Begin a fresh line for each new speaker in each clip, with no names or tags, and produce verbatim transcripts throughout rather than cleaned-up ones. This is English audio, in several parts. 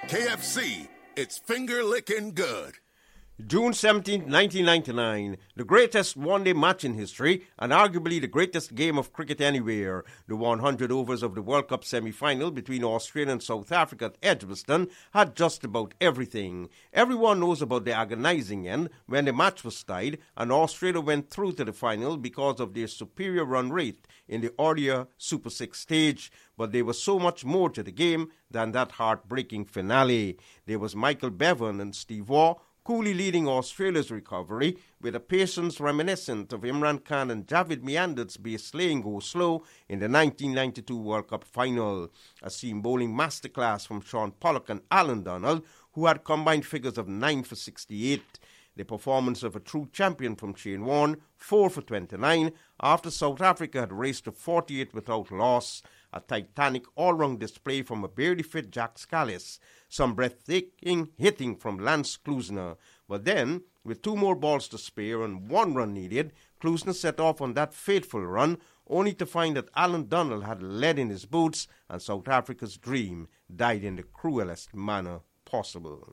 K F C, it's finger-licking good.
June seventeenth, nineteen ninety-nine, the greatest one-day match in history and arguably the greatest game of cricket anywhere. The one hundred overs of the World Cup semi-final between Australia and South Africa at Edgbaston had just about everything. Everyone knows about the agonizing end when the match was tied and Australia went through to the final because of their superior run rate in the earlier Super six stage. But there was so much more to the game than that heartbreaking finale. There was Michael Bevan and Steve Waugh coolly leading Australia's recovery with a patience reminiscent of Imran Khan and Javid Miandad's base slaying go slow in the nineteen ninety-two World Cup final. A seam bowling masterclass from Sean Pollock and Alan Donald, who had combined figures of nine for sixty-eight. The performance of a true champion from Shane Warne, four for twenty-nine, after South Africa had raced to forty-eight without loss. A titanic all-round display from a barely fit Jack Scalise. Some breathtaking hitting from Lance Klusener. But then, with two more balls to spare and one run needed, Klusener set off on that fateful run, only to find that Alan Donald had lead in his boots and South Africa's dream died in the cruelest manner possible.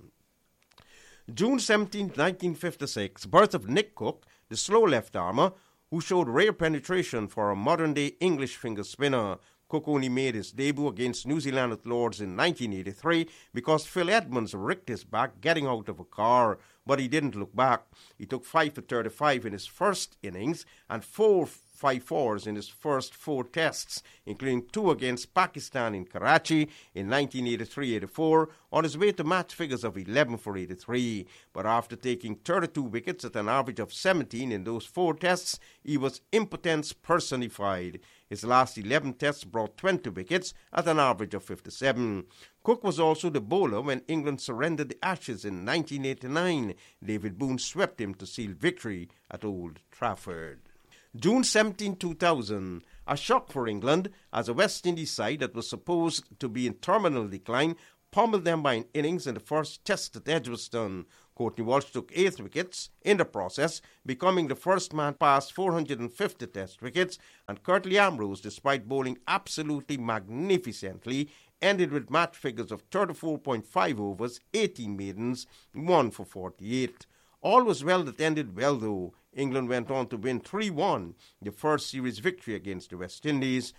June seventeenth, nineteen fifty-six, birth of Nick Cook, the slow left-armer, who showed rare penetration for a modern-day English finger spinner. Cook only made his debut against New Zealand at Lords in nineteen eighty-three because Phil Edmonds ricked his back getting out of a car, but he didn't look back. He took five for thirty-five in his first innings and four five fours in his first four tests, including two against Pakistan in Karachi in nineteen eighty-three eighty-four, on his way to match figures of eleven for eighty-three. But after taking thirty-two wickets at an average of seventeen in those four tests, he was impotence personified. His last eleven tests brought twenty wickets at an average of fifty-seven. Cook was also the bowler when England surrendered the Ashes in nineteen eighty-nine. David Boone swept him to seal victory at Old Trafford. June seventeenth, two thousand, a shock for England as a West Indies side that was supposed to be in terminal decline pummeled them by an innings in the first test at Edgbaston. Courtney Walsh took eight wickets in the process, becoming the first man past four hundred fifty test wickets, and Curtly Ambrose, despite bowling absolutely magnificently, ended with match figures of thirty-four point five overs, eighteen maidens, one for forty-eight. All was well that ended well though. England went on to win three one, the first series victory against the West Indies,